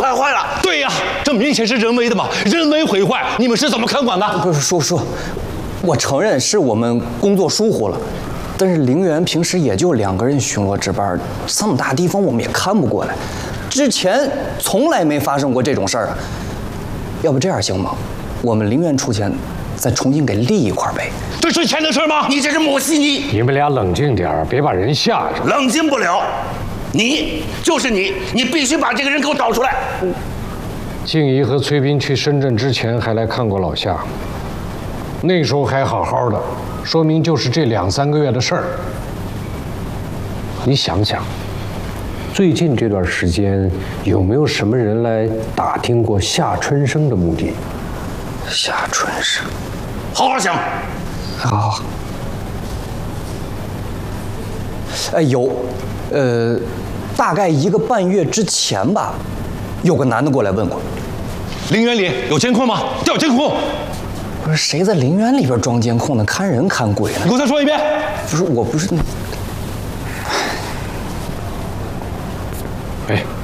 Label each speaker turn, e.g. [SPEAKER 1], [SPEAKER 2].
[SPEAKER 1] 坏坏了。
[SPEAKER 2] 对呀，这明显是人为的嘛，人为毁坏，你们是怎么看管的？
[SPEAKER 3] 不是叔，我承认是我们工作疏忽了，但是陵园平时也就2个人巡逻值班，这么大地方我们也看不过来，之前从来没发生过这种事儿啊。要不这样行吗？我们陵园出钱，再重新给立一块呗。
[SPEAKER 2] 这是钱的事吗？
[SPEAKER 1] 你这是抹稀泥。
[SPEAKER 4] 你们俩冷静点儿，别把人吓着。
[SPEAKER 1] 冷静不了，你就是你，你必须把这个人给我找出来。
[SPEAKER 4] 静怡和崔斌去深圳之前还来看过老夏，那时候还好好的，说明就是这2、3个月的事儿。你想想，最近这段时间有没有什么人来打听过夏春生的目的？
[SPEAKER 3] 夏春生，
[SPEAKER 1] 好好想。
[SPEAKER 3] 好。有，大概1个半月之前吧，有个男的过来问过。
[SPEAKER 2] 陵园里有监控吗？调监控。
[SPEAKER 3] 不是谁在陵园里边装监控呢？看人看鬼呢？
[SPEAKER 2] 你给我再说一遍。
[SPEAKER 3] 不是，我不是那。
[SPEAKER 4] 哎。